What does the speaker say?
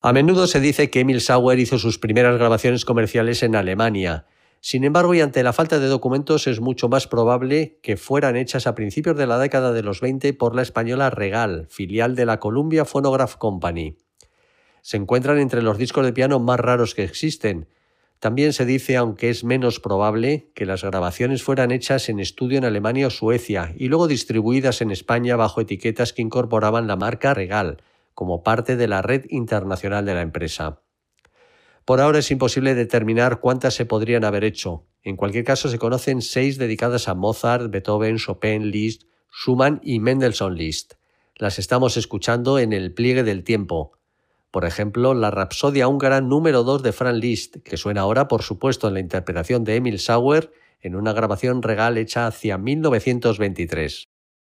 A menudo se dice que Emil Sauer hizo sus primeras grabaciones comerciales en Alemania. Sin embargo, y ante la falta de documentos, es mucho más probable que fueran hechas a principios de la década de los 20 por la española Regal, filial de la Columbia Phonograph Company. Se encuentran entre los discos de piano más raros que existen. También se dice, aunque es menos probable, que las grabaciones fueran hechas en estudio en Alemania o Suecia y luego distribuidas en España bajo etiquetas que incorporaban la marca Regal, como parte de la red internacional de la empresa. Por ahora es imposible determinar cuántas se podrían haber hecho. En cualquier caso, se conocen 6 dedicadas a Mozart, Beethoven, Chopin, Liszt, Schumann y Mendelssohn Liszt. Las estamos escuchando en el pliegue del tiempo. Por ejemplo, la Rapsodia húngara número 2 de Franz Liszt, que suena ahora, por supuesto, en la interpretación de Emil Sauer, en una grabación Regal hecha hacia 1923.